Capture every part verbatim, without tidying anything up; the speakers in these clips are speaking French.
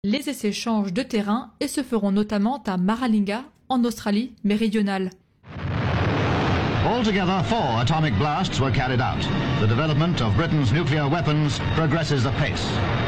Les essais changent de terrain et se feront notamment à Maralinga, en Australie méridionale. Altogether, four atomic blasts were carried out. The development of Britain's nuclear weapons progresses apace.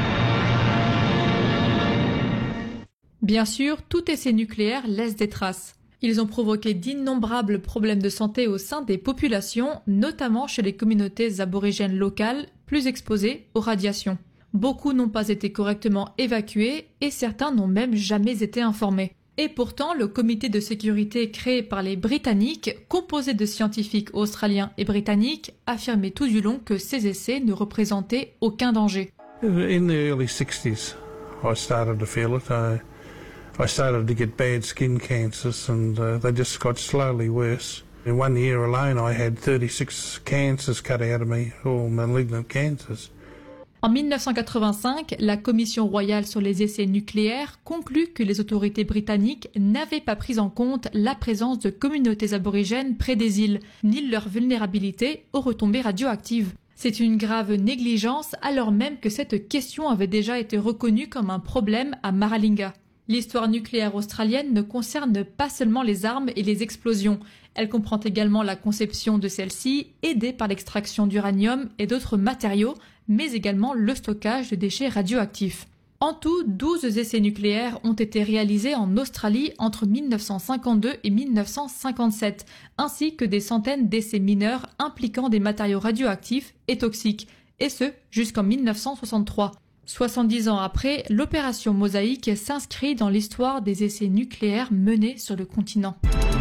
Bien sûr, tout essai nucléaire laisse des traces. Ils ont provoqué d'innombrables problèmes de santé au sein des populations, notamment chez les communautés aborigènes locales, plus exposées aux radiations. Beaucoup n'ont pas été correctement évacués et certains n'ont même jamais été informés. Et pourtant, le comité de sécurité créé par les Britanniques, composé de scientifiques australiens et britanniques, affirmait tout du long que ces essais ne représentaient aucun danger. In the early sixties, I started to feel it. I, I started to get bad skin cancers and uh, they just got slowly worse. In one year alone, I had thirty-six cancers cut out of me, all malignant cancers. En mille neuf cent quatre-vingt-cinq, la Commission royale sur les essais nucléaires conclut que les autorités britanniques n'avaient pas pris en compte la présence de communautés aborigènes près des îles, ni leur vulnérabilité aux retombées radioactives. C'est une grave négligence alors même que cette question avait déjà été reconnue comme un problème à Maralinga. L'histoire nucléaire australienne ne concerne pas seulement les armes et les explosions. Elle comprend également la conception de celles-ci, aidée par l'extraction d'uranium et d'autres matériaux, mais également le stockage de déchets radioactifs. En tout, douze essais nucléaires ont été réalisés en Australie entre mille neuf cent cinquante-deux et mille neuf cent cinquante-sept, ainsi que des centaines d'essais mineurs impliquant des matériaux radioactifs et toxiques, et ce jusqu'en mille neuf cent soixante-trois. soixante-dix ans après, l'opération Mosaïque s'inscrit dans l'histoire des essais nucléaires menés sur le continent.